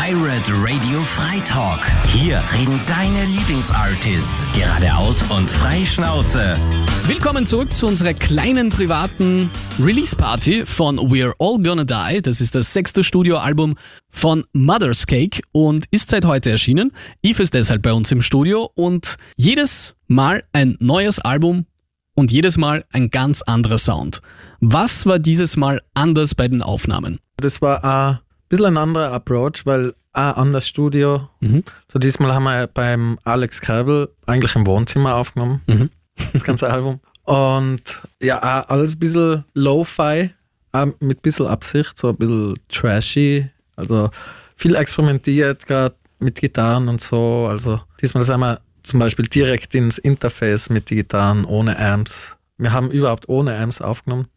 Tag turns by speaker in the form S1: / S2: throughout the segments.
S1: Pirate Radio Freitalk. Hier reden deine Lieblingsartists geradeaus und frei Schnauze.
S2: Willkommen zurück zu unserer kleinen privaten Release-Party von We're All Gonna Die. Das ist das 6. Studioalbum von Mother's Cake und ist seit heute erschienen. Yves ist deshalb bei uns im Studio und jedes Mal ein neues Album und jedes Mal ein ganz anderer Sound. Was war dieses Mal anders bei den Aufnahmen?
S3: Das war ein bisschen ein anderer Approach, weil ein anderes Studio. So diesmal haben wir beim Alex Kerbel eigentlich im Wohnzimmer aufgenommen, das ganze Album. Und ja, auch alles ein bisschen Lo-Fi, auch mit ein bisschen Absicht, so ein bisschen trashy. Also viel experimentiert, gerade mit Gitarren und so. Also diesmal sind wir zum Beispiel direkt ins Interface mit den Gitarren, ohne Amps. Wir haben überhaupt ohne Amps aufgenommen.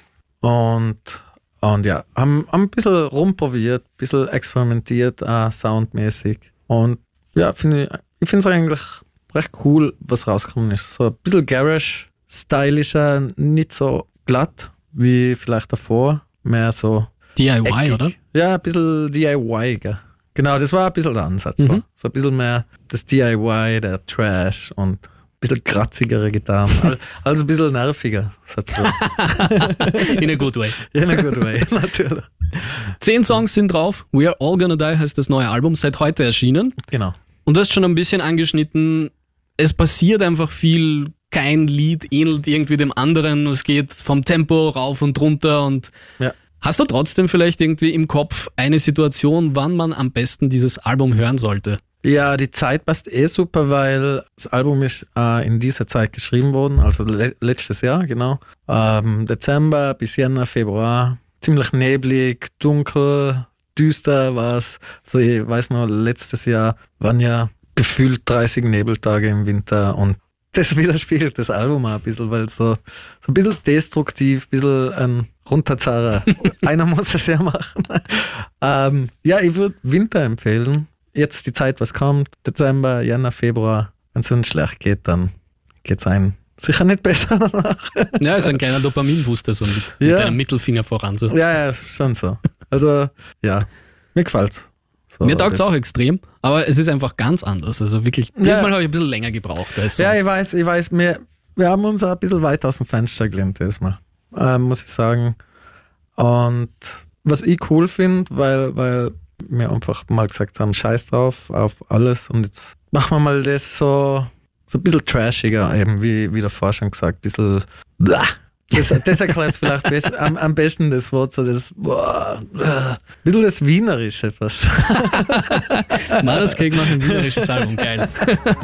S3: Und ja, haben ein bisschen rumprobiert, ein bisschen experimentiert, soundmäßig. Und ja, ich finde es eigentlich recht cool, was rausgekommen ist. So ein bisschen Garage-stylischer, nicht so glatt wie vielleicht davor. Mehr so
S2: DIY,
S3: eckig.
S2: oder?
S3: Ja, ein bisschen DIY. Gell? Genau, das war ein bisschen der Ansatz. So ein bisschen mehr das DIY, der Trash und ein bisschen kratzigere Gitarren. Also ein bisschen nerviger.
S2: In a good way.
S3: In a good way, natürlich.
S2: 10 Songs sind drauf. We Are All Gonna Die heißt das neue Album, seit heute erschienen.
S3: Genau.
S2: Und du hast schon ein bisschen angeschnitten, es passiert einfach viel, kein Lied ähnelt irgendwie dem anderen, es geht vom Tempo rauf und runter und
S3: Ja.
S2: Hast du trotzdem vielleicht irgendwie im Kopf eine Situation, wann man am besten dieses Album hören sollte?
S3: Ja, die Zeit passt super, weil das Album ist in dieser Zeit geschrieben worden, also letztes Jahr, genau. Dezember bis Jänner, Februar, ziemlich neblig, dunkel, düster war es. Also ich weiß noch, letztes Jahr waren ja gefühlt 30 Nebeltage im Winter und das widerspiegelt das Album auch ein bisschen, weil so ein bisschen destruktiv, ein bisschen ein Runterzahrer. Einer muss es ja machen. Ja, ich würde Winter empfehlen. Jetzt die Zeit, was kommt, Dezember, Jänner, Februar. Wenn es uns schlecht geht, dann geht es einem sicher nicht besser danach.
S2: Ja, ist ein kleiner Dopaminbooster so mit einem Mittelfinger voran. So.
S3: Ja, schon so. Also, ja, mir gefällt's. So,
S2: mir taugt es auch extrem, aber es ist einfach ganz anders. Also wirklich, diesmal habe ich ein bisschen länger gebraucht als sonst.
S3: Ja, ich weiß, wir haben uns auch ein bisschen weit aus dem Fenster gelehnt diesmal, muss ich sagen. Und was ich cool finde, weil wir einfach mal gesagt haben, scheiß drauf, auf alles und jetzt machen wir mal das so ein bisschen trashiger, eben wie davor schon gesagt, ein bisschen das erklärt es vielleicht besser, am besten das Wort, so das ein bisschen das Wienerische fast.
S2: Mother's Cake macht ein wienerisches Album, geil.